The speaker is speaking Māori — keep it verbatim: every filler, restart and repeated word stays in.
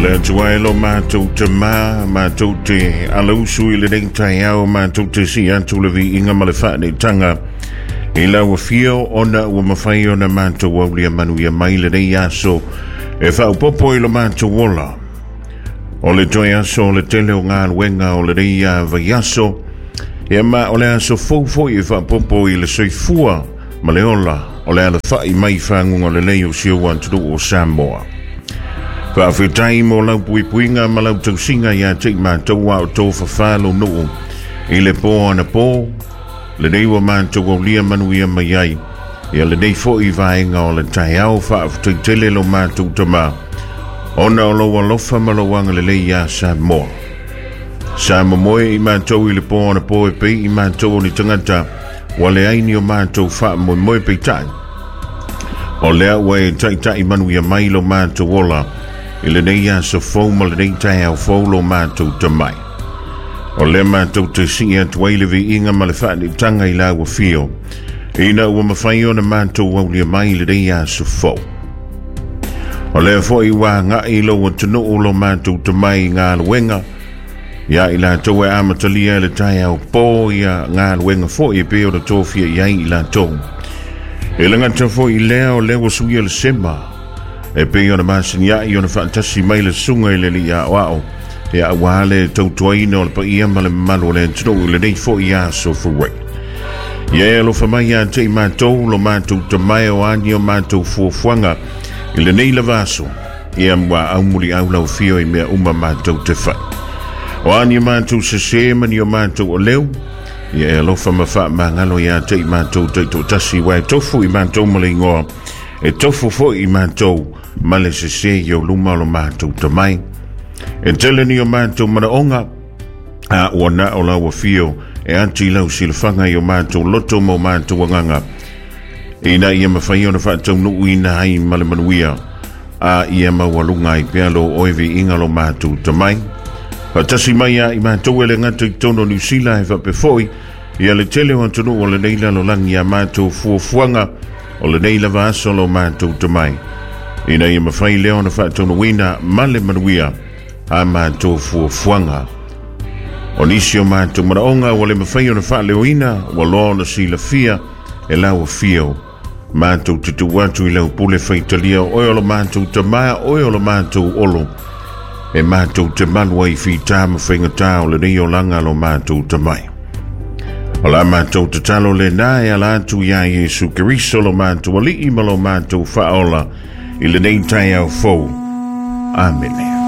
Le tuailo mātou te mā, mātou te alau le dei tai au, mātou te si atu le vi inga ma le whaane tanga. E la wa fio ona ua mawhai ona mātou au lia manu ia mai le dei aso, e whau popo i lo mātou wola. O le toi aso o le tele o ngā luenga o le dei a vai aso, e ma o le aso fōfo i whau popo i le soifua, ma le ola, o le ala whai mai whangunga le leo sio anturu o Samoa. Whawhitai mo lau pui puinga ma lau tausinga ia tei mātou au tō whawhalo noo. I le pō ana pō, le deiwa mātou au lia manu ia mai ai. Ia le dei fo i vaenga o le tai au whawhitai tele lo mātou tama. Ona o loa lofa ma lo wanga le lei ia Samoa. Samoa i mātou i le pō ana pō e pei i mātou ni tangata. Wale aini o mātou wha mo moe pei tai. O lea ue tai tai manu ia mai lo mātou ola. I le nei a so fau ma le nei tai au fau lo mātou ta mai. O le mātou te si a tuaile vi inga ma le whaani tanga i lau a fio. Ina ua mawhai o na mātou au lia mai le nei a so fau. O le fo i wā ngā i lo a tunu o lo mātou ta mai ngā luenga. Ia i la tau e amatalia le tai au pō ia ngā luenga fo i peo da tōwhia iai i la tau. E langa ta fo i lea o lewa suia le sema. E pe ona masin ya i ona fantasi mai le sunga i le li a wao. E a wale tau tuaina o le pa ia ma le malu le tino le nei fo i a so fuwe. Ia e lo famai a te i mātou lo mātou ta mai o ani o mātou fuafuanga i le nei la vaso. Ia mwa au muli au lau fio i mea uma mātou te whai. O ani o mātou se se mani o mātou o leo. Ia e lo fama wha mangalo i a te i mātou te to tasi wai tofu i mātou male ingoa. E tofu fo i mātou ma le se se i o luma lo mātou ta mai. E tele ni o mātou mana onga a wana o lau a fio e anti lau silfanga i o mātou loto mo mātou anganga. E na ia mawhai o na whātou nuu i na hai ma le manuia a ia mawalunga i pealo oevi inga lo mātou ta mai. Patasi mai a i mātou ele ngata i tono New Zealand e whapefoi ia le tele o antonu o le neila lo langi a mātou fuafuanga o le nei lava aso lo mātou ta mai. Ina ia mawhai leo na whaatono wina male manuia a mātou fuafuanga. O nisi o mātou maraonga o le mawhai o na wha leo ina o loa na sila fia e lau fio. Mātou titu watu i lau pule whaitalia oi o lo mātou ta mai oi o lo mātou olo. E mātou te manua i fi tāma whaingatā o le nei o langa lo mātou ta mai. O la mātou te talo le nai ala atu ia Jesu Keriso lo mātou ali ima lo mātou whaola i le nei tai au fau. Amen.